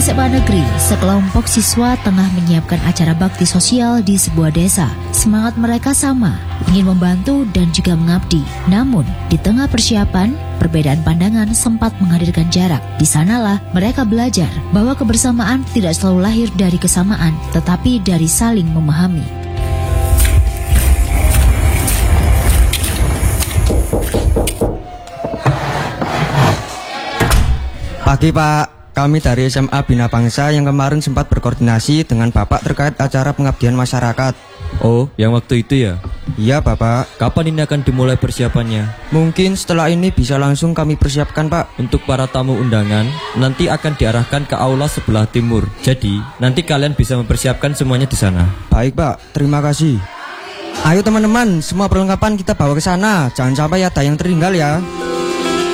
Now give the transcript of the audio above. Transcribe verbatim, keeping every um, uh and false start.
S M A Negeri, sekelompok siswa tengah menyiapkan acara bakti sosial di sebuah desa. Semangat mereka sama, ingin membantu dan juga mengabdi. Namun, di tengah persiapan, perbedaan pandangan sempat menghadirkan jarak. Di sanalah mereka belajar bahwa kebersamaan tidak selalu lahir dari kesamaan, tetapi dari saling memahami. Pagi Pak. Kami dari S M A Bina Bangsa yang kemarin sempat berkoordinasi dengan Bapak terkait acara pengabdian masyarakat. Oh, yang waktu itu ya? Iya Bapak. Kapan ini akan dimulai persiapannya? Mungkin setelah ini bisa langsung kami persiapkan Pak. Untuk para tamu undangan, nanti akan diarahkan ke aula sebelah timur. Jadi, nanti kalian bisa mempersiapkan semuanya di sana. Baik Pak, terima kasih. Ayo teman-teman, semua perlengkapan kita bawa ke sana. Jangan sampai ada yang tertinggal ya.